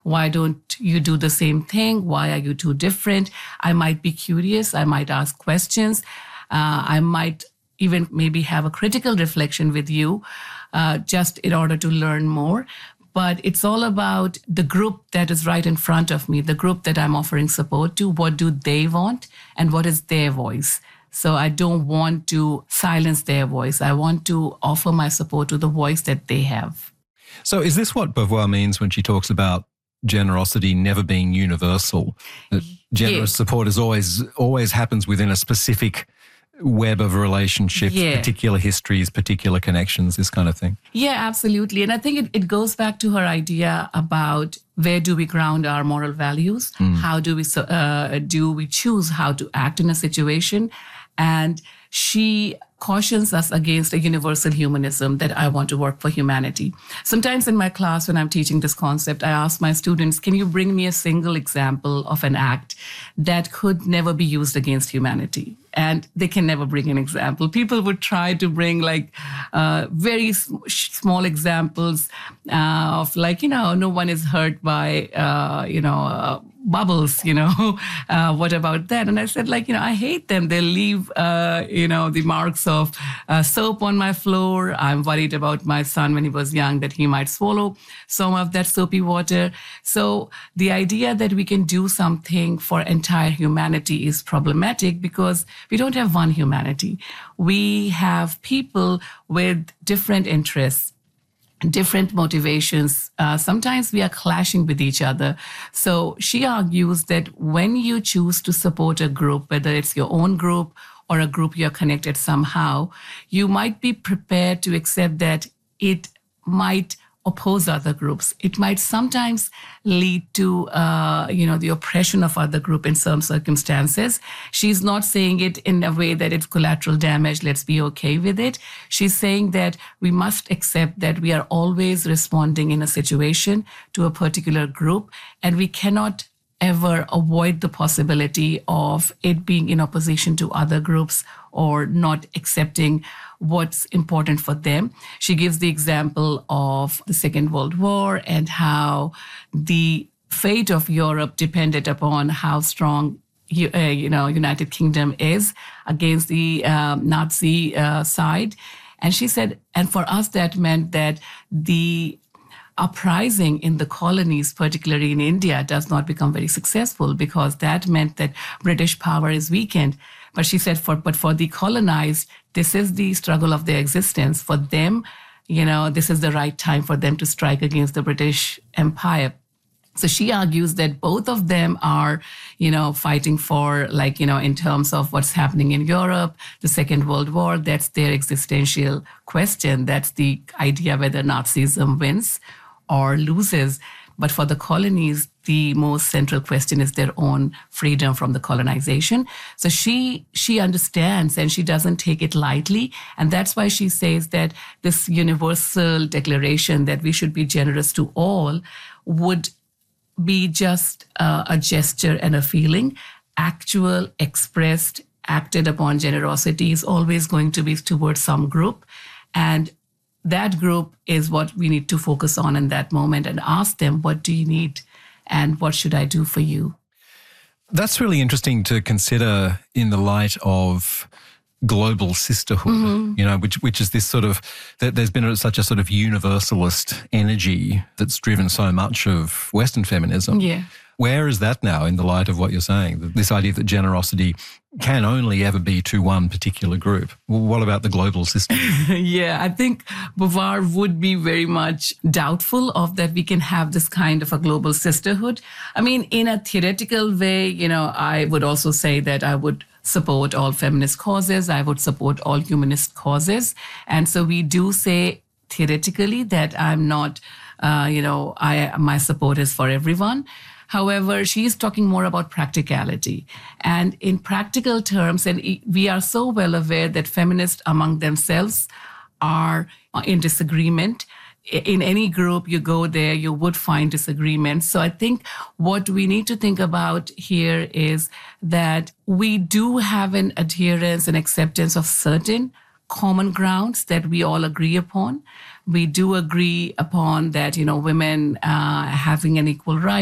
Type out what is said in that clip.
Why don't you do the same thing? Why are you too different? I might be curious. I might ask questions. I might even maybe have a critical reflection with you just in order to learn more. But it's all about the group that is right in front of me, the group that I'm offering support to. What do they want and what is their voice? So I don't want to silence their voice. I want to offer my support to the voice that they have. So is this what Beauvoir means when she talks about generosity never being universal? That generous support is always happens within a specific web of relationships, particular histories, particular connections, this kind of thing. Yeah, absolutely. And I think it goes back to her idea about where do we ground our moral values? How do we choose how to act in a situation? And she cautions us against a universal humanism that I want to work for humanity. Sometimes in my class, when I'm teaching this concept, I ask my students, can you bring me a single example of an act that could never be used against humanity? And they can never bring an example. People would try to bring very small examples of no one is hurt by, bubbles, what about that? And I said, I hate them. They'll leave, the marks of soap on my floor. I'm worried about my son when he was young that he might swallow some of that soapy water. So the idea that we can do something for entire humanity is problematic because we don't have one humanity. We have people with different interests, different motivations. Sometimes we are clashing with each other. So she argues that when you choose to support a group, whether it's your own group or a group you're connected somehow, you might be prepared to accept that it might oppose other groups. It might sometimes lead to, the oppression of other group in some circumstances. She's not saying it in a way that it's collateral damage. Let's be okay with it. She's saying that we must accept that we are always responding in a situation to a particular group, and we cannot ever avoid the possibility of it being in opposition to other groups or not accepting what's important for them. She gives the example of the Second World War and how the fate of Europe depended upon how strong United Kingdom is against the Nazi side. And she said, and for us that meant that the uprising in the colonies, particularly in India, does not become very successful because that meant that British power is weakened. But she said, for the colonized, this is the struggle of their existence. For them, this is the right time for them to strike against the British Empire. So she argues that both of them are, fighting for, in terms of what's happening in Europe, the Second World War, that's their existential question. That's the idea whether Nazism wins or loses. But for the colonies, the most central question is their own freedom from the colonization. So she understands and she doesn't take it lightly. And that's why she says that this universal declaration that we should be generous to all would be just a gesture and a feeling. Actual, expressed, acted upon generosity is always going to be towards some group. And that group is what we need to focus on in that moment and ask them, what do you need and what should I do for you? That's really interesting to consider in the light of global sisterhood, which is this sort of, there's been such a sort of universalist energy that's driven so much of Western feminism. Yeah. Where is that now in the light of what you're saying? This idea that generosity can only ever be to one particular group. Well, what about the global system? Yeah, I think Beauvoir would be very much doubtful of that we can have this kind of a global sisterhood. I mean, in a theoretical way, I would also say that I would support all feminist causes. I would support all humanist causes. And so we do say theoretically that I'm not, my support is for everyone. However, she's talking more about practicality. And in practical terms, and we are so well aware that feminists among themselves are in disagreement. In any group you go there, you would find disagreements. So I think what we need to think about here is that we do have an adherence and acceptance of certain common grounds that we all agree upon. We do agree upon that, women having an equal right